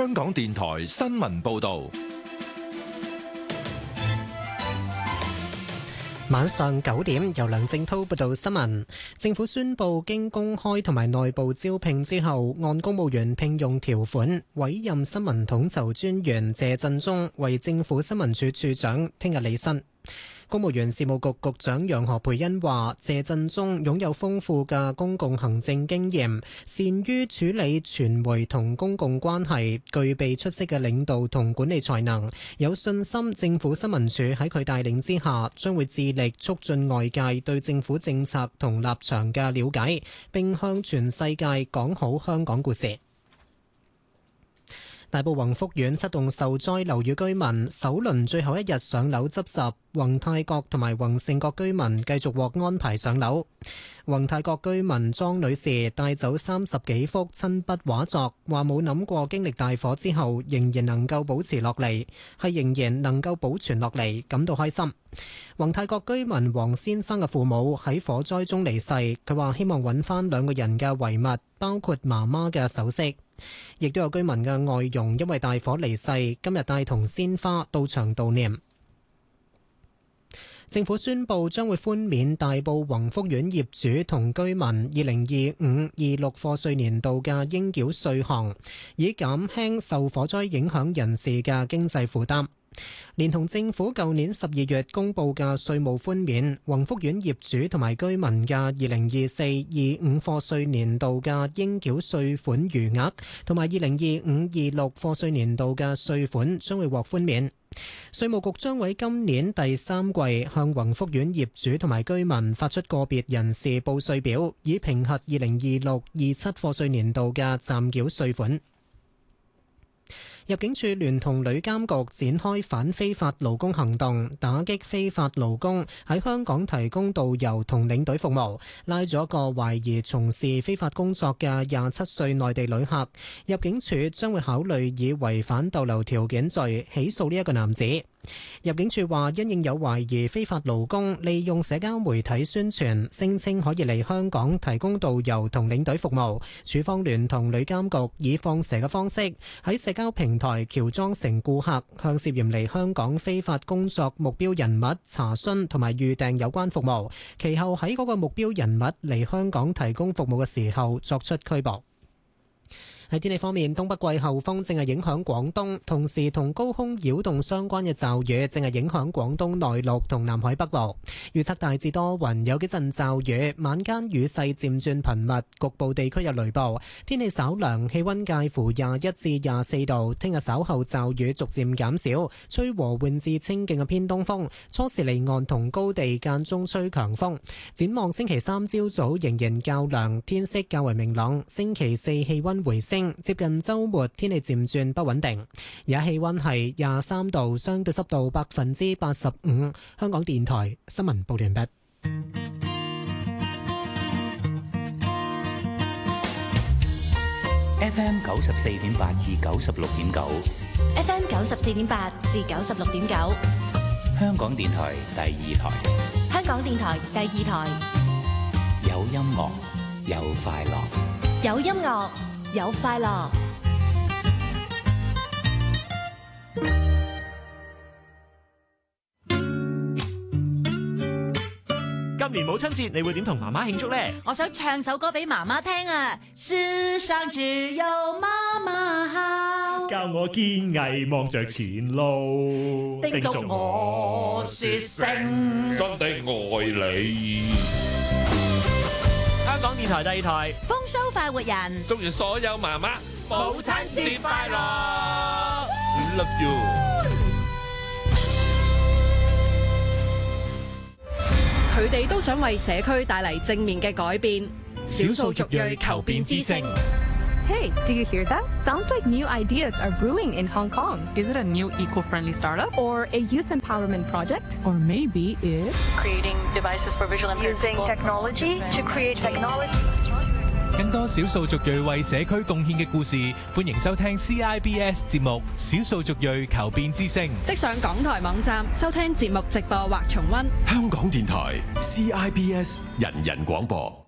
香港電台新聞報道。 晚上9點，由梁正滔報道新聞。政府宣布經公開同埋內部招聘之後，按公務員聘用條款委任新聞統籌專員謝振中為政府新聞處處長，聽日履新。公務員事務局局長楊何蓓茵話：謝振中擁有豐富嘅公共行政經驗，善於處理傳媒同公共關係，具備出色嘅領導同管理才能，有信心政府新聞處喺佢帶領之下，將會致力促進外界對政府政策同立場嘅了解，並向全世界講好香港故事。大埔宏福苑7棟受災樓宇居民首輪最後一日上樓執拾，宏泰閣同埋宏盛閣居民繼續獲安排上樓。宏泰閣居民莊女士帶走30幾幅親筆畫作，話冇諗過經歷大火之後仍然能夠保持落嚟，係仍然能夠保存落嚟，感到開心。宏泰閣居民黃先生嘅父母喺火災中離世，佢話希望揾翻2個人嘅遺物，包括媽媽嘅首飾。亦都有居民嘅外傭因為大火離世，今日帶同鮮花到場悼念。政府宣布將會寬免大埔宏福苑業主同居民2025-26課稅年度嘅應繳稅項，以減輕受火災影響人士嘅經濟負擔。連同政府舊年12月公布嘅稅務寬免，宏福苑業主同埋居民嘅2024-25課稅年度嘅應繳稅款餘額，同埋2025-26課稅年度嘅稅款將會獲寬免。稅務局將喺今年第3季向宏福苑業主同埋居民發出個別人士報稅表，以評核2026-27課稅年度嘅暫繳稅款。入境處聯同旅監局展開反非法勞工行動，打擊非法勞工喺香港提供導遊同領隊服務，拉咗個懷疑從事非法工作嘅27歲內地旅客。入境處將會考慮以違反逗留條件罪起訴呢一個男子。入境處話，因應有懷疑非法勞工利用社交媒體宣傳，聲稱可以嚟香港提供導遊同領隊服務，處方聯同旅監局以放蛇嘅方式喺社交平台喬裝成顧客，向涉嫌嚟香港非法工作目標人物查詢同埋預訂有關服務，其後喺嗰個目標人物嚟香港提供服務嘅時候作出拘捕。喺天氣方面，東北季候風正係影響廣東，同時同高空擾動相關嘅驟雨正係影響廣東內陸同南海北部。預測大致多雲，有幾陣驟雨，晚間雨勢漸轉頻密，局部地區有雷暴。天氣稍涼，氣溫介乎21至24度。聽日稍後驟雨逐漸減少，吹和緩至清勁嘅偏東風，初時離岸同高地間中吹強風。展望星期3朝早仍然較涼，天色較為明朗。星期4氣溫回升。接近週末，天氣漸轉不穩定。而家氣溫係23度，相對濕度85%。香港電台新聞報完畢。 FM 94.8至96.9 ，FM 94.8至96.9， 香港電台第2台， 香港電台第2台， 有音樂，有快樂， 有音樂。有快樂。 今年母親節你會點同媽媽慶祝呢？ 我想唱首歌俾媽媽聽啊！世上只有媽媽好， 教我堅毅望着前路， 叮囑我說聲真的愛你。 香港電台第2台風騷快活人， 祝願所有媽媽母親節快樂 ！Love you。 佢哋都想為社區帶嚟正面嘅改變。少數族裔求變之聲。 Hey, do you hear that? Sounds like new ideas are brewing in Hong Kong. Is it a new eco-friendly startup? Or a youth empowerment project? Or maybe it's creating devices for visual impaired people. Using technology to create technology. 更多少數族裔為社區貢獻嘅故事，歡迎收聽 CIBS 節目《少數族裔求變之聲》。 即上港台網站收聽節目直播或重溫。 香港電台 CIBS 人人廣播。